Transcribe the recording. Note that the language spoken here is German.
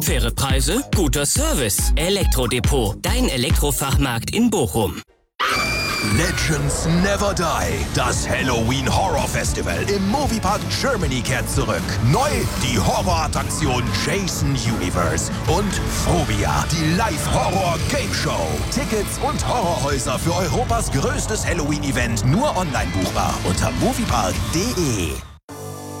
Faire Preise, guter Service. Elektrodepot, dein Elektrofachmarkt in Bochum. Legends Never Die. Das Halloween Horror Festival im Moviepark Germany kehrt zurück. Neu die Horrorattraktion Jason Universe und Phobia, die Live-Horror-Game-Show. Tickets und Horrorhäuser für Europas größtes Halloween-Event nur online buchbar unter moviepark.de.